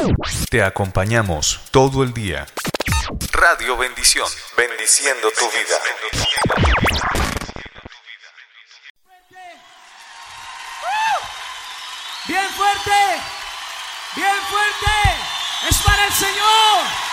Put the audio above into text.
Te acompañamos todo el día. Radio Bendición, bendiciendo tu vida. Bien fuerte, es para el Señor.